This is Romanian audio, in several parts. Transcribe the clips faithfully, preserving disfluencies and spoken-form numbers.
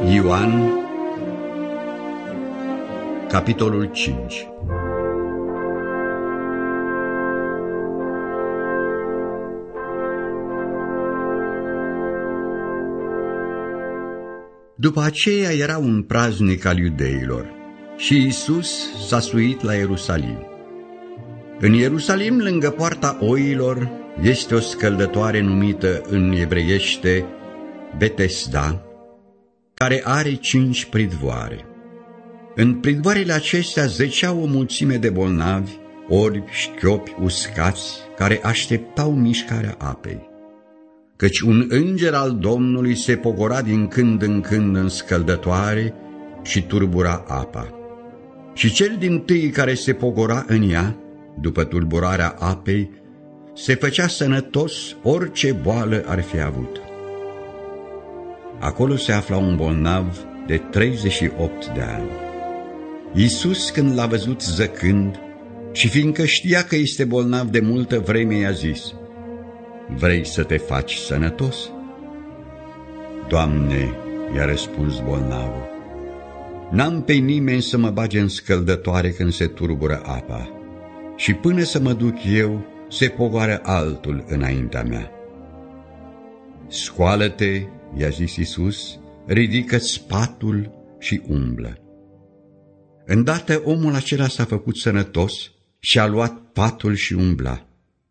Ioan, capitolul cinci. După aceea era un praznic al iudeilor și Iisus s-a suit la Ierusalim. În Ierusalim, lângă poarta oilor, este o scăldătoare numită în evreiește Betesda, care are cinci pridvoare. În pridvoarele acestea zăceau o mulțime de bolnavi, orbi, șchiopi, uscați, care așteptau mișcarea apei. Căci un înger al Domnului se pogora din când în când în scăldătoare și turbura apa. Și cel dintâi care se pogora în ea, după tulburarea apei, se făcea sănătos orice boală ar fi avut. Acolo se afla un bolnav de treizeci și opt de ani. Iisus, când l-a văzut zăcând și fiindcă știa că este bolnav de multă vreme, i-a zis: „Vrei să te faci sănătos?” „Doamne,” i-a răspuns bolnavul, „n-am pe nimeni să mă bage în scăldătoare când se turbură apa, și până să mă duc eu, se pogoară altul înaintea mea.” „Scoală-te,” i-a zis Iisus, „ridică-ți patul și umblă.” Îndată omul acela s-a făcut sănătos și a luat patul și umbla.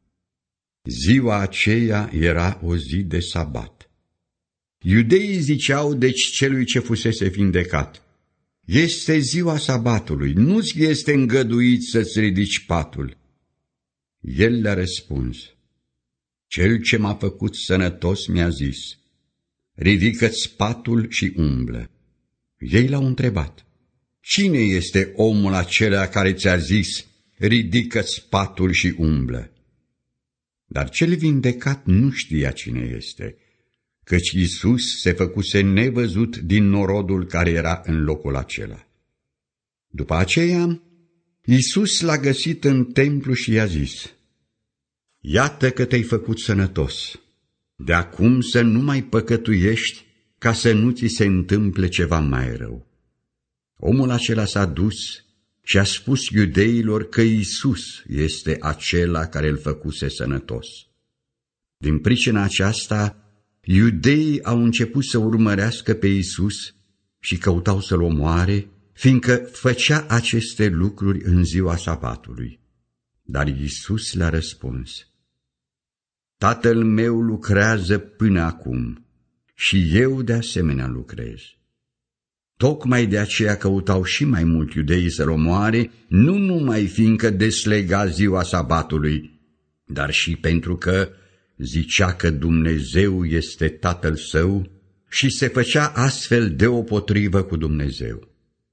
Ziua aceea era o zi de sabat. Iudeii ziceau deci celui ce fusese vindecat: „Este ziua sabatului, nu-ți este îngăduit să-ți ridici patul.” El le-a răspuns: „Cel ce m-a făcut sănătos mi-a zis: ridică-ți patul și umblă.” Ei l-au întrebat: „Cine este omul acela care ți-a zis: ridică-ți patul și umblă?” Dar cel vindecat nu știa cine este, căci Iisus se făcuse nevăzut din norodul care era în locul acela. După aceea, Iisus l-a găsit în templu și i-a zis: „Iată că te-ai făcut sănătos. De acum să nu mai păcătuiești, ca să nu ți se întâmple ceva mai rău.” Omul acela s-a dus și a spus iudeilor că Iisus este acela care îl făcuse sănătos. Din pricina aceasta, iudeii au început să urmărească pe Iisus și căutau să-l omoare, fiindcă făcea aceste lucruri în ziua sabatului. Dar Iisus le-a răspuns: „Tatăl meu lucrează până acum și eu de asemenea lucrez.” Tocmai de aceea căutau și mai mult iudeii să-l omoare, nu numai fiindcă deslega ziua sabatului, dar și pentru că zicea că Dumnezeu este Tatăl său și se făcea astfel deopotrivă cu Dumnezeu.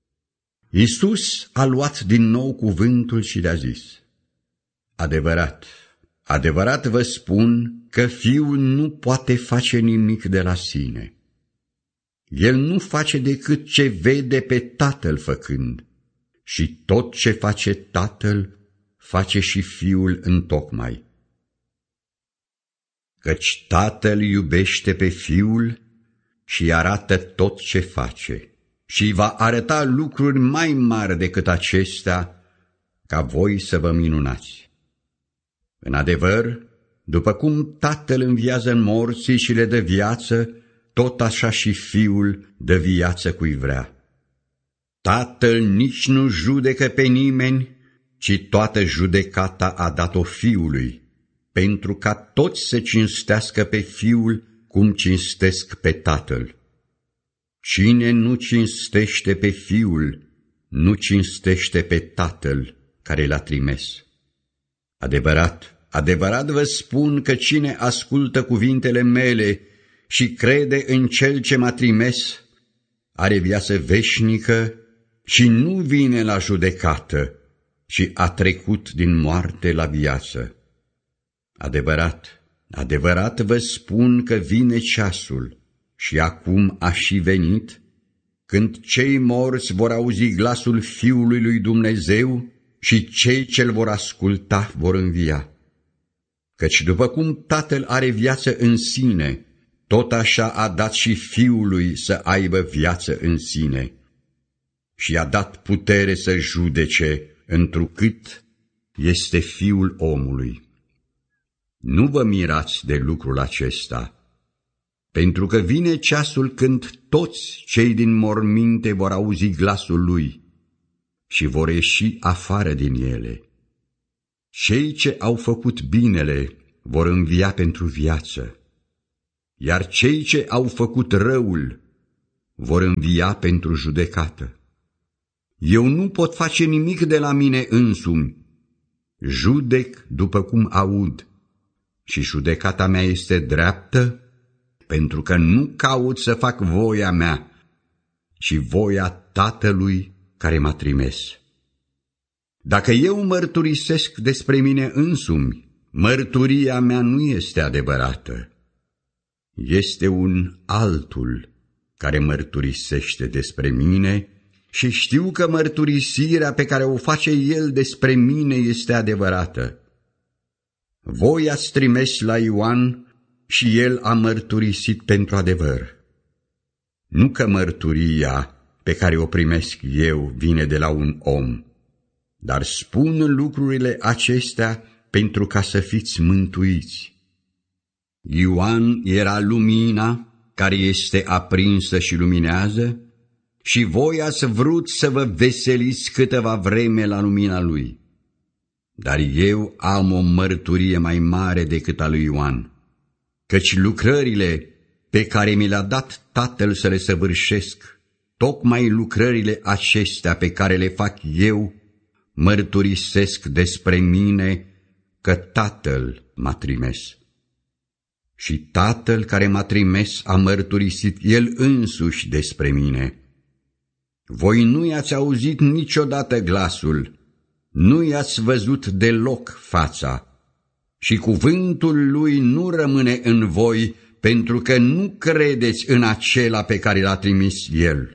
Iisus a luat din nou cuvântul și le-a zis: „Adevărat, adevărat vă spun că Fiul nu poate face nimic de la sine. El nu face decât ce vede pe Tatăl făcând, și tot ce face Tatăl, face și Fiul întocmai. Căci Tatăl iubește pe Fiul și arată tot ce face, și va arăta lucruri mai mari decât acestea, ca voi să vă minunați. În adevăr, după cum Tatăl înviază în morții și le dă viață, tot așa și Fiul dă viață cui vrea. Tatăl nici nu judecă pe nimeni, ci toată judecata a dat-o Fiului, pentru ca toți să cinstească pe Fiul cum cinstesc pe Tatăl. Cine nu cinstește pe Fiul, nu cinstește pe Tatăl care l-a trimis. Adevărat, adevărat vă spun că cine ascultă cuvintele mele și crede în Cel ce m-a trimis, are viață veșnică și nu vine la judecată, ci a trecut din moarte la viață. Adevărat, adevărat vă spun că vine ceasul, și acum a și venit, când cei morți vor auzi glasul Fiului lui Dumnezeu și cei ce-L vor asculta vor învia. Căci după cum Tatăl are viață în sine, tot așa a dat și Fiului să aibă viață în sine și i-a dat putere să judece, întrucât este Fiul omului. Nu vă mirați de lucrul acesta, pentru că vine ceasul când toți cei din morminte vor auzi glasul lui și vor ieși afară din ele. Cei ce au făcut binele vor învia pentru viață, iar cei ce au făcut răul vor învia pentru judecată. Eu nu pot face nimic de la mine însumi, judec după cum aud, și judecata mea este dreaptă, pentru că nu caut să fac voia mea, ci voia Tatălui care m-a trimis. Dacă eu mărturisesc despre mine însumi, mărturia mea nu este adevărată. Este un altul care mărturisește despre mine și știu că mărturisirea pe care o face el despre mine este adevărată. Voi ați trimis la Ioan și el a mărturisit pentru adevăr. Nu că mărturia pe care o primesc eu vine de la un om, dar spun lucrurile acestea pentru ca să fiți mântuiți. Ioan era lumina care este aprinsă și luminează și voi ați vrut să vă veseliți câteva vreme la lumina lui. Dar eu am o mărturie mai mare decât a lui Ioan, căci lucrările pe care mi le-a dat Tatăl să le săvârșesc, tocmai lucrările acestea pe care le fac eu, mărturisesc despre mine că Tatăl m-a trimis. Și Tatăl care m-a trimis a mărturisit El însuși despre mine. Voi nu i-ați auzit niciodată glasul, nu i-ați văzut deloc fața, și cuvântul Lui nu rămâne în voi, pentru că nu credeți în acela pe care l-a trimis El.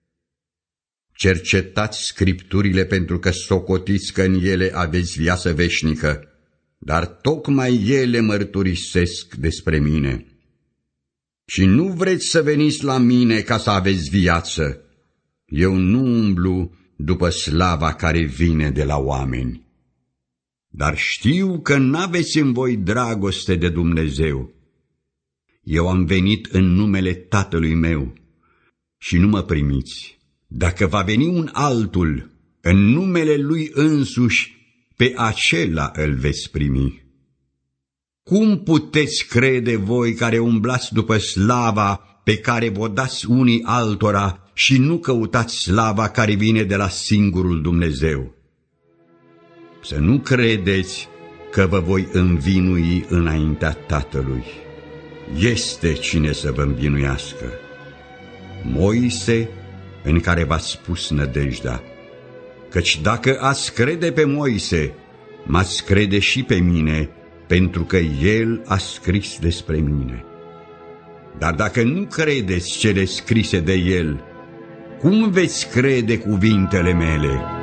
Cercetați Scripturile pentru că socotiți că în ele aveți viață veșnică, dar tocmai ele mărturisesc despre mine. Și nu vreți să veniți la mine ca să aveți viață. Eu nu umblu după slava care vine de la oameni. Dar știu că n-aveți în voi dragoste de Dumnezeu. Eu am venit în numele Tatălui meu și nu mă primiți. Dacă va veni un altul în numele Lui însuși, pe acela îl veți primi. Cum puteți crede voi care umblați după slava pe care vă dați unii altora și nu căutați slava care vine de la singurul Dumnezeu? Să nu credeți că vă voi învinui înaintea Tatălui. Este cine să vă învinuiască. Moise, în care v-ați pus nădejdea. Căci dacă ați crede pe Moise, m-ați crede și pe mine, pentru că el a scris despre mine. Dar dacă nu credeți cele scrise de el, cum veți crede cuvintele mele?